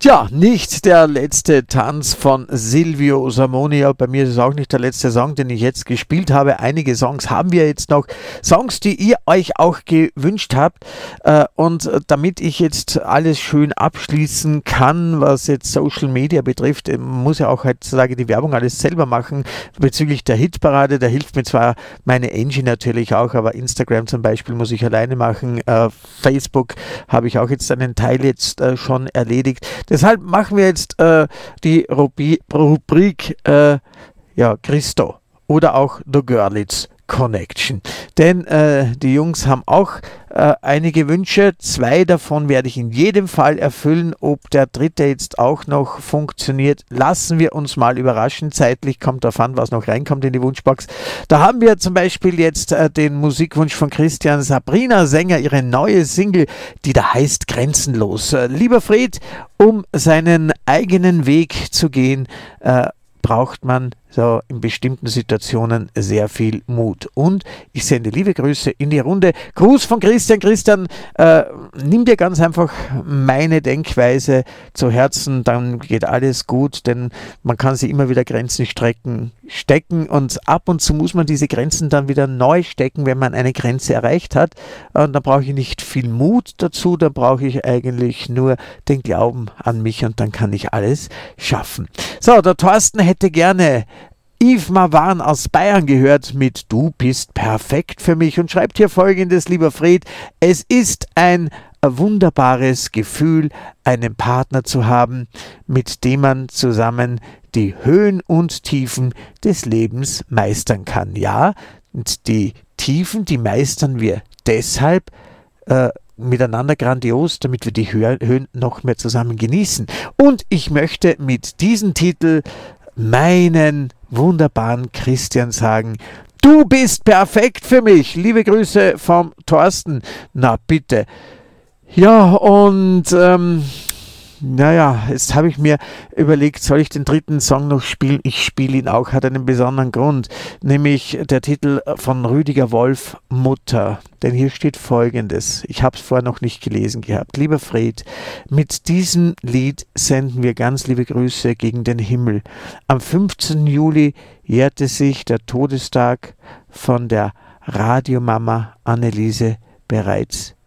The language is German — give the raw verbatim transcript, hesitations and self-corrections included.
Tja, nicht der letzte Tanz von Silvio Samonia. Bei mir ist es auch nicht der letzte Song, den ich jetzt gespielt habe. Einige Songs haben wir jetzt noch. Songs, die ihr euch auch gewünscht habt. Und damit ich jetzt alles schön abschließen kann, was jetzt Social Media betrifft, muss ja auch heutzutage die Werbung alles selber machen. Bezüglich der Hitparade, da hilft mir zwar meine Angie natürlich auch, aber Instagram zum Beispiel muss ich alleine machen. Facebook habe ich auch jetzt einen Teil jetzt schon erledigt. Deshalb machen wir jetzt äh, die Rubi- Rubrik äh, ja, Christo oder auch The Görlitz Connection. Denn äh, die Jungs haben auch äh, einige Wünsche. Zwei davon werde ich in jedem Fall erfüllen. Ob der dritte jetzt auch noch funktioniert, lassen wir uns mal überraschen. Zeitlich kommt darauf an, was noch reinkommt in die Wunschbox. Da haben wir zum Beispiel jetzt äh, den Musikwunsch von Christian Sabrina Sänger, ihre neue Single, die da heißt Grenzenlos. Äh, lieber Fred, um seinen eigenen Weg zu gehen, äh, braucht man so in bestimmten Situationen sehr viel Mut. Und ich sende liebe Grüße in die Runde. Gruß von Christian. Christian, äh, nimm dir ganz einfach meine Denkweise zu Herzen, dann geht alles gut, denn man kann sich immer wieder Grenzen strecken, stecken und ab und zu muss man diese Grenzen dann wieder neu stecken, wenn man eine Grenze erreicht hat. Und dann brauche ich nicht viel Mut dazu, da brauche ich eigentlich nur den Glauben an mich und dann kann ich alles schaffen. So, der Thorsten hätte gerne Yves Mavan aus Bayern gehört mit Du bist perfekt für mich und schreibt hier Folgendes, lieber Fred: Es ist ein wunderbares Gefühl, einen Partner zu haben, mit dem man zusammen die Höhen und Tiefen des Lebens meistern kann. Ja, und die Tiefen, die meistern wir deshalb äh, miteinander grandios, damit wir die Höhen noch mehr zusammen genießen. Und ich möchte mit diesem Titel meinen wunderbaren Christian sagen: Du bist perfekt für mich. Liebe Grüße vom Thorsten. Na bitte. Ja, und ähm, naja, jetzt habe ich mir überlegt, soll ich den dritten Song noch spielen? Ich spiele ihn auch, hat einen besonderen Grund, nämlich der Titel von Rüdiger Wolf, Mutter. Denn hier steht Folgendes, ich habe es vorher noch nicht gelesen gehabt. Lieber Fred, mit diesem Lied senden wir ganz liebe Grüße gegen den Himmel. Am fünfzehnten Juli jährte sich der Todestag von der Radiomama Anneliese bereits